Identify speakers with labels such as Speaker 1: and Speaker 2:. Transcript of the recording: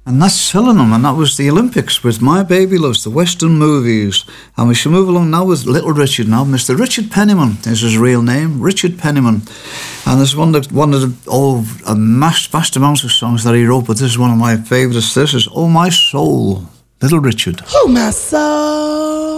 Speaker 1: And that's Sellenham, and that was the Olympics with My Baby Loves, the Western movies. And we shall move along now with Little Richard now. Mr. Richard Penniman is his real name, Richard Penniman. And there's one of the vast amounts of songs that he wrote, but this is one of my favourites. This is Oh My Soul, Little Richard.
Speaker 2: Oh, my soul.